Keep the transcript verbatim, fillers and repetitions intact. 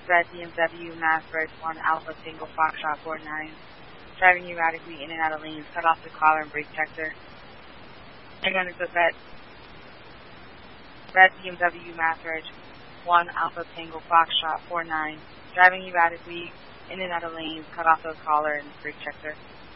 Red B M W Mass Bridge one Alpha Single Foxtrot four nine. Driving erratically in and out of lanes, cut off the collar and brake checker. Again, it's a red, red B M W Mass Bridge one Alpha Tango Foxtrot four nine. Driving erratically in and out of lanes, cut off the collar and brake checker.